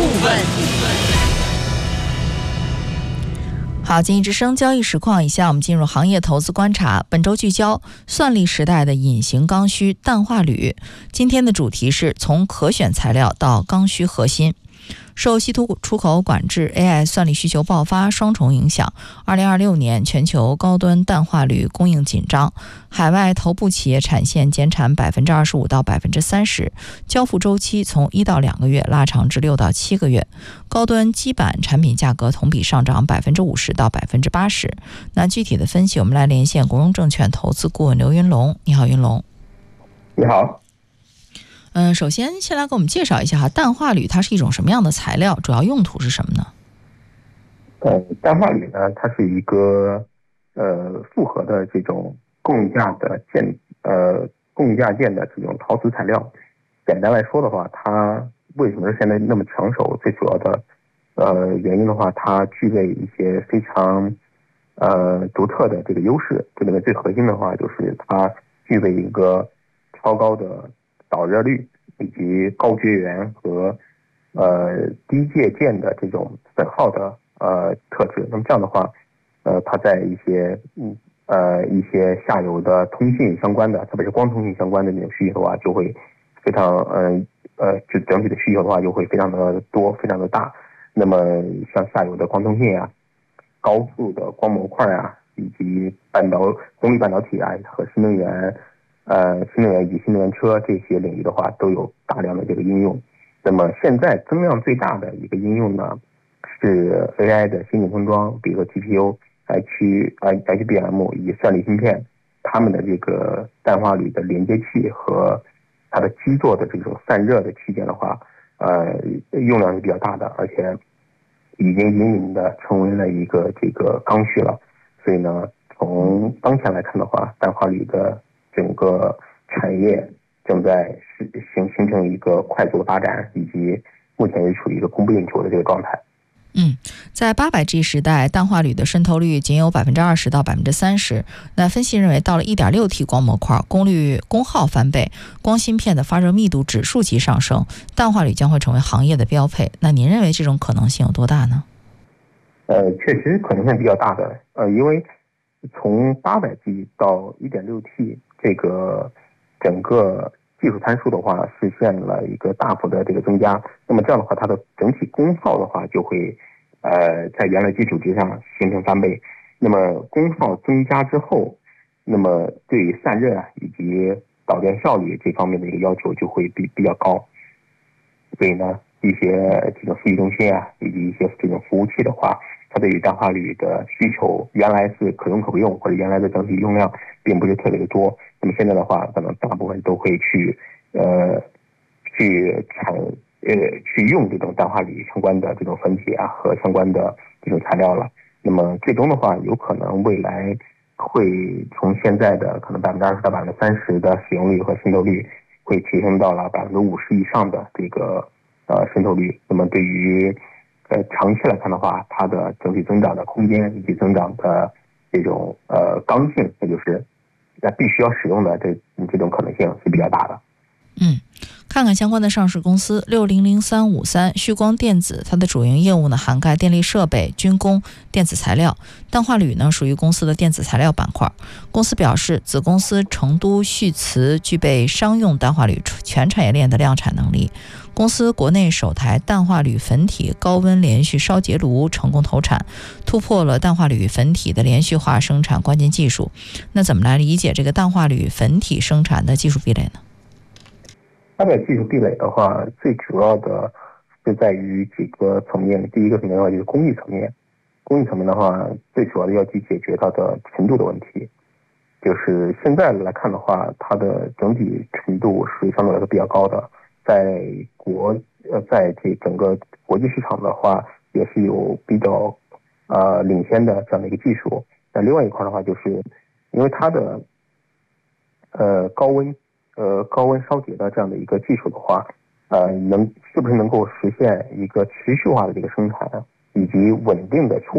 问。好，经济之声交易实况以下，我们进入行业投资观察。本周聚焦算力时代的隐形刚需氮化铝。今天的主题是从可选材料到刚需核心。受稀土出口管制、AI 算力需求爆发双重影响，2026年全球高端氮化铝供应紧张，海外头部企业产线减产25%到30%，交付周期从1到2个月拉长至6到7个月，高端基板产品价格同比上涨50%到80%。那具体的分析，我们来连线国融证券投资顾问刘云龙。你好，云龙。 你好。 首先来给我们介绍一下氮化铝它是一种什么样的材料，主要用途是什么呢？ 氮化铝呢，它是一个复合的这种共价件的这种陶瓷材料。简单来说的话，它为什么现在那么抢手？最主要的原因的话，它具备一些非常独特的这个优势。这里面最核心的话就是它具备一个超高的导热率以及高绝缘和低介键的这种损耗的特质。那么这样的话，它在一些下游的通信相关的，特别是光通信相关的那种需求的话，就会非常就整体的需求的话就会非常的多，非常的大。那么像下游的光通信啊、高速的光模块啊，以及功率半导体啊和新能源以及新能源车这些领域的话，都有大量的这个应用。那么现在增量最大的一个应用呢，是 AI 的先进封装，比如说 GPU、HBM 以及算力芯片，它们的这个氮化铝的连接器和它的基座的这种散热的器件的话，用量是比较大的，而且已经隐隐的成为了一个这个刚需了。所以呢，从当前来看的话，氮化铝的整个产业正在形成一个快速的发展，以及目前也处于一个供不应求的这个状态。 在800G 时代，氮化铝的渗透率仅有20%到30%。那分析认为，到了 1.6T 光模块，功耗翻倍，光芯片的发热密度指数级上升，氮化铝将会成为行业的标配。那您认为这种可能性有多大呢？ 确实可能性比较大的。因为从800G 到 1.6T 这个整个技术参数的话，实现了一个大幅的这个增加。那么这样的话，它的整体功耗的话就会在原来基础之上形成翻倍。那么功耗增加之后，那么对于散热以及导电效率这方面的一个要求就会比较高。所以呢，一些这种数据中心以及一些这种服务器的话，它对于氮化铝的需求原来是可用可不用，或者原来的整体用量并不是特别的多。那么现在的话，可能大部分都会去用这种氮化铝相关的这种分解和相关的这种材料了。那么最终的话，有可能未来会从现在的可能20%到30%的使用率和渗透率，会提升到了50%以上的这个渗透率。那么对于长期来看的话，它的整体增长的空间以及增长的这种刚性，也就是必须要使用的这种可能性是比较大的。 看看相关的上市公司600353旭光电子，它的主营业务呢涵盖电力设备、军工、电子材料。氮化铝呢属于公司的电子材料板块。公司表示，子公司成都旭瓷具备商用氮化铝全产业链的量产能力。公司国内首台氮化铝粉体高温连续烧结炉成功投产，突破了氮化铝粉体的连续化生产关键技术。那怎么来理解这个氮化铝粉体生产的技术壁垒呢？ 它的技术壁垒的话，最主要的是在于几个层面。第一个层面的话就是工艺层面。工艺层面的话，最主要的要去解决它的纯度的问题。就是现在来看的话，它的整体纯度是相对来说比较高的，在这整个国际市场的话，也是有比较领先的这样的一个技术。那另外一块的话，就是因为它的高温烧结的这样的一个技术的话，是不是能够实现一个持续化的这个生产以及稳定的出